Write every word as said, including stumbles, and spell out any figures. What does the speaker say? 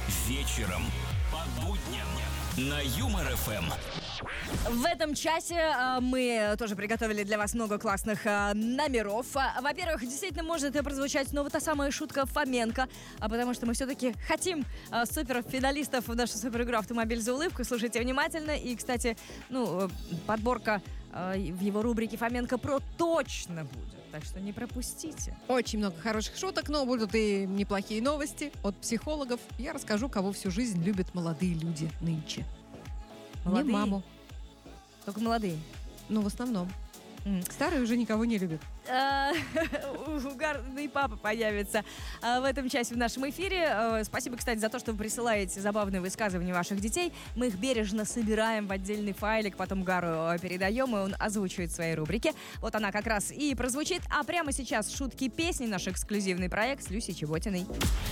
вечером по будням на Юмор эф эм. В этом часе э, мы тоже приготовили для вас много классных э, номеров. Во-первых, действительно может прозвучать, но вот та самая шутка Фоменко, а потому что мы все-таки хотим э, суперфиналистов в нашу суперигру «Автомобиль за улыбку». Слушайте внимательно. И, кстати, ну, подборка э, в его рубрике «Фоменко про» точно будет. Так что не пропустите. Очень много хороших шуток, но будут и неплохие новости от психологов. Я расскажу, кого всю жизнь любят молодые люди нынче. Молодые? Не маму. Только молодые. Ну, в основном. Mm. Старые уже никого не любят. Угарный папа появится в этом часе в нашем эфире. Спасибо, кстати, за то, что вы присылаете забавные высказывания ваших детей. Мы их бережно собираем в отдельный файлик, потом Гару передаем, и он озвучивает свои рубрики. Вот она как раз и прозвучит. А прямо сейчас шутки песни, наш эксклюзивный проект с Люсей Чеботиной.